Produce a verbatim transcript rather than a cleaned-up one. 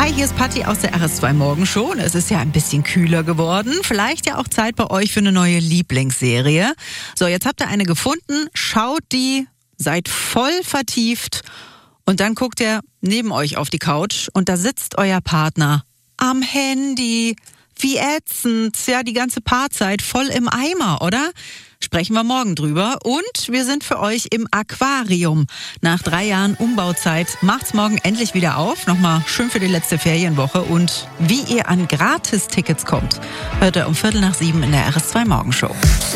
Hi, hier ist Patti aus der R S zwei Morgenshow. Und es ist ja ein bisschen kühler geworden. Vielleicht ja auch Zeit bei euch für eine neue Lieblingsserie. So, jetzt habt ihr eine gefunden. Schaut die, seid voll vertieft. Und dann guckt ihr neben euch auf die Couch und da sitzt euer Partner am Handy. Wie ätzend. Ja, die ganze Paarzeit voll im Eimer, oder? Sprechen wir morgen drüber. Und wir sind für euch im Aquarium. Nach drei Jahren Umbauzeit macht's morgen endlich wieder auf. Nochmal schön für die letzte Ferienwoche. Und wie ihr an Gratis-Tickets kommt, hört ihr um Viertel nach sieben in der R S zwei Morgenshow.